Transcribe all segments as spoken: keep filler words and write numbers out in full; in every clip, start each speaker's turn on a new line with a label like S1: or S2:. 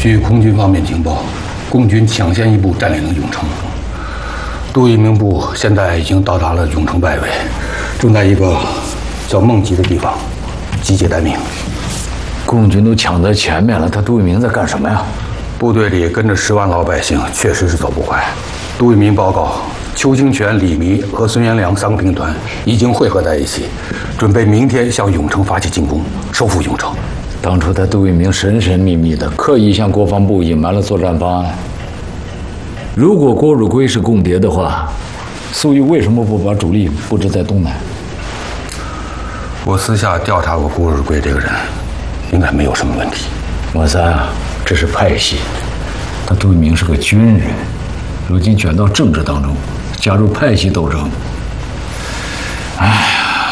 S1: 据空军方面情报，共军抢先一步占领了永城。杜聿明部现在已经到达了永城外围，正在一个叫孟集的地方集结待命。
S2: 共军都抢在前面了，他杜聿明在干什么呀？
S1: 部队里跟着十万老百姓，确实是走不快。杜聿明报告，邱清泉、李弥和孙元良三个兵团已经汇合在一起，准备明天向永城发起进攻，收复永城。
S2: 当初他杜聿明神神秘秘的，刻意向国防部隐瞒了作战方案。如果郭汝瑰是共谍的话，粟裕为什么不把主力布置在东南？
S1: 我私下调查过郭汝瑰这个人，应该没有什么问题。
S2: 莫三啊，这是派系，他杜聿明是个军人，如今卷到政治当中，加入派系斗争，哎呀！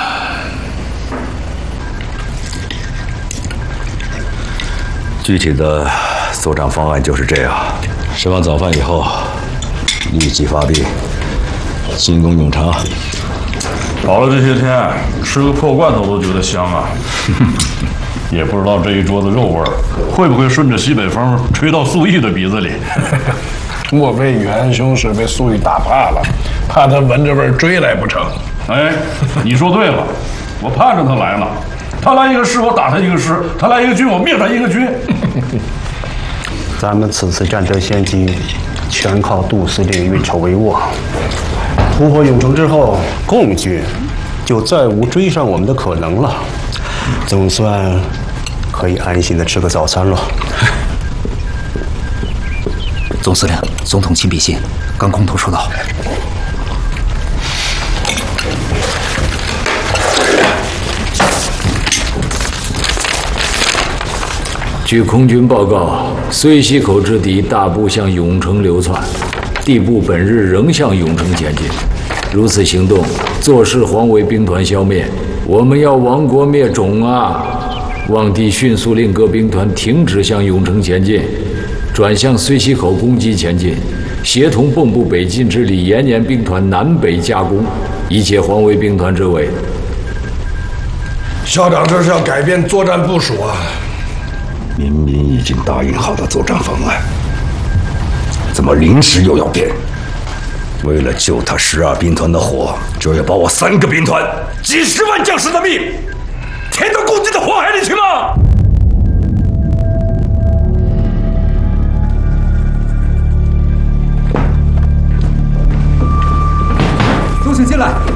S3: 具体的作战方案就是这样：吃完早饭以后，立即发兵，进攻永城。
S4: 跑了这些天，吃个破罐头都觉得香啊！也不知道这一桌子肉味儿会不会顺着西北风吹到粟裕的鼻子里。
S5: 莫非元兄是被粟裕打怕了，怕他闻着味儿追来不成？
S4: 哎，你说对了，我盼着他来了。他来一个师，我打他一个师；他来一个军，我灭他一个军。
S6: 咱们此次战争先机，全靠杜司令运筹帷幄。突破永城之后，共军就再无追上我们的可能了，总算可以安心的吃个早餐了。
S7: 总司令，总统亲笔信，刚空投收到。
S2: 据空军报告，睢溪口之敌大部向永城流窜，地部本日仍向永城前进。如此行动，坐视黄维兵团消灭，我们要亡国灭种啊！望帝迅速令各兵团停止向永城前进，转向睢溪口攻击前进，协同蚌埠北进之李延年兵团南北夹攻，以解黄维兵团之围。
S5: 校长这是要改变作战部署啊！
S3: 明明已经答应好的作战方案，怎么临时又要变？为了救他十二兵团的火，就要把我三个兵团、几十万将士的命填到共军的火海里去吗？
S8: 都请进来。